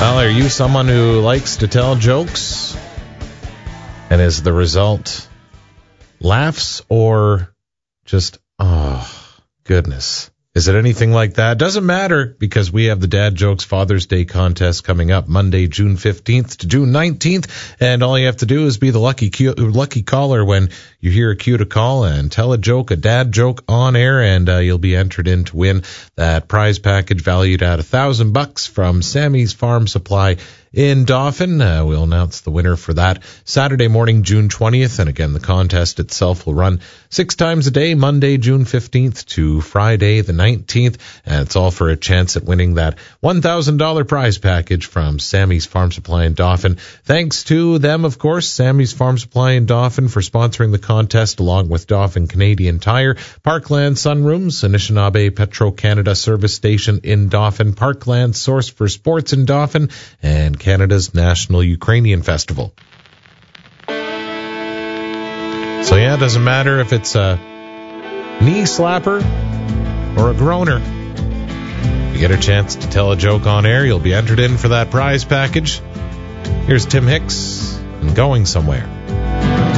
Well, are you someone who likes to tell jokes? And is the result laughs or just, oh, goodness. Is it anything like that? Doesn't matter, because we have the Dad Jokes Father's Day contest coming up Monday, June 15th to June 19th. And all you have to do is be the lucky caller when you hear a cue to call and tell a joke, a dad joke on air, and you'll be entered in to win that prize package valued at $1,000 from Sammy's Farm Supply in Dauphin. We'll announce the winner for that Saturday morning, June 20th. And again, the contest itself will run 6 times a day, Monday, June 15th to Friday, the 19th. And it's all for a chance at winning that $1,000 prize package from Sammy's Farm Supply in Dauphin. Thanks to them, of course, Sammy's Farm Supply in Dauphin, for sponsoring the contest, along with Dauphin Canadian Tire, Parkland Sunrooms, Anishinaabe Petro-Canada Service Station in Dauphin, Parkland Source for Sports in Dauphin, and Canada's National Ukrainian Festival. So yeah, it doesn't matter if it's a knee slapper or a groaner. If you get a chance to tell a joke on air, you'll be entered in for that prize package. Here's Tim Hicks and Going Somewhere.